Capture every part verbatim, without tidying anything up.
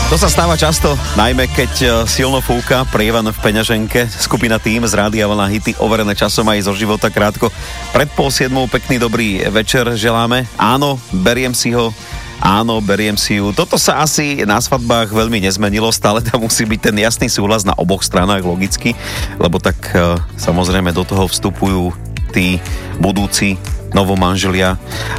To sa stáva často, najmä keď silno fúka, prievan v peňaženke. Skupina Tým z Rádia Vlna hity overené časom aj zo života krátko. Pred pol siedmou pekný dobrý večer želáme. Áno, beriem si ho. Áno, beriem si ju. Toto sa asi na svadbách veľmi nezmenilo, stále tam musí byť ten jasný súhlas na oboch stranách logicky, lebo tak e, samozrejme do toho vstupujú tí budúci novomanželia e,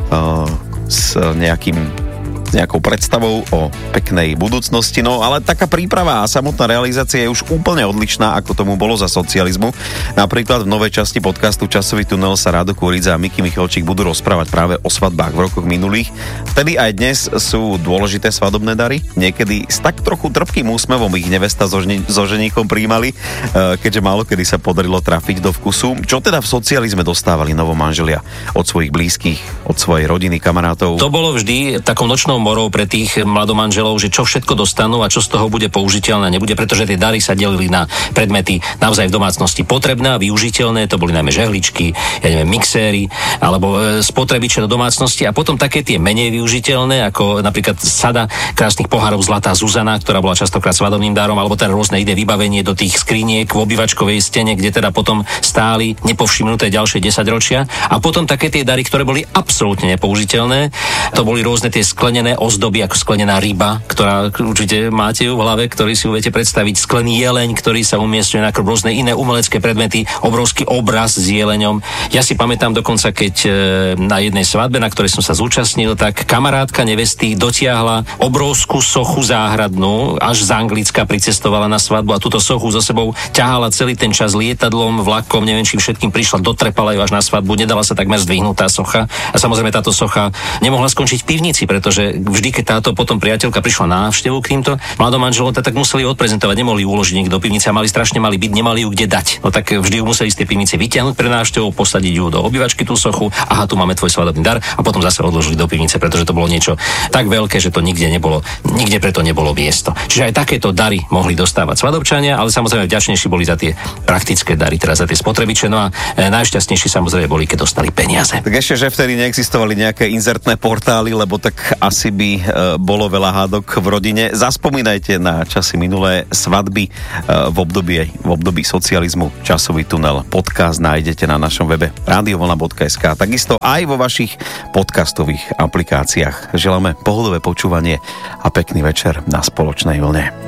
s nejakým nejakou predstavou o peknej budúcnosti, no ale taká príprava a samotná realizácia je už úplne odlišná, ako tomu bolo za socializmu. Napríklad v novej časti podcastu Časový tunel sa Rádo Kúridza a Miky Michalčík budú rozprávať práve o svadbách v rokoch minulých. Vtedy aj dnes sú dôležité svadobné dary. Niekedy s tak trochu trpkým úsmevom ich nevesta so, žni- so ženíchom prijímali, keďže málo kedy sa podarilo trafiť do vkusu. Čo teda v socializme dostávali novomanželia od svojich blízkych, od svojej rodiny, kamarátov? To bolo vždy takou nočnou morou pre tých mladomanželov, že čo všetko dostanú a čo z toho bude použiteľné, nebude, pretože tie dary sa delili na predmety naozaj v domácnosti potrebné a využiteľné, to boli najmä žehličky, ja neviem, mixéry, alebo spotrebiče do domácnosti a potom také tie menej využiteľné, ako napríklad sada krásnych pohárov Zlatá Zuzana, ktorá bola častokrát svadobným darom, alebo teda rôzne iné vybavenie do tých skriniek v obývačkovej stene, kde teda potom stáli nepovšimnuté ďalšie desaťročia. A potom také tie dary, ktoré boli absolútne nepoužiteľné, to boli rôzne tie sklenené ozdoby, ako sklenená ryba, ktorá určite máte v hlave, ktorý si viete predstaviť, sklený jeleň, ktorý sa umiestňuje na rôzne iné umelecké predmety, obrovský obraz s jeleňom. Ja si pamätám dokonca, keď na jednej svadbe, na ktorej som sa zúčastnil, tak kamarátka nevesty dotiahla obrovskú sochu záhradnú, až z Anglicka pricestovala na svadbu a túto sochu so sebou ťahala celý ten čas lietadlom, vlakom, neviem čím všetkým prišla, dotrepala ju až na svadbu, nedala sa takmer zdvihnúť tá socha. A samozrejme táto socha nemohla skončiť v pivnici, pretože vždy, keď táto potom priateľka prišla na návštevu k týmto mladomanželom, tak museli ju odprezentovať, nemohli ju uložiť niekde do pivnice a mali strašne malý byt, nemali ju kde dať. No tak vždy ju museli z tej pivnice vytiahnuť pre návštevu, posadiť ju do obývačky tú sochu. Aha, tu máme tvoj svadobný dar a potom zase odložili do pivnice, pretože to bolo niečo tak veľké, že to nikde nebolo, nikde preto nebolo miesto. Čiže aj takéto dary mohli dostávať svadobčania, ale samozrejme vďačnejší boli za tie praktické dary, teda za tie spotrebiče. No a e, najšťastnejší samozrejme boli, keď dostali peniaze. Tak ešte, že vtedy neexistovali nejaké inzertné portály, lebo tak asi by e, bolo veľa hádok v rodine. Zaspomínajte na časy minulé svadby e, v období v období socializmu. Časový tunel. Podcast nájdete na našom webe radiovlna bodka es ká. Takisto aj vo vašich podcastových aplikáciách. Želáme pohodové počúvanie a pekný večer na spoločnej vlne.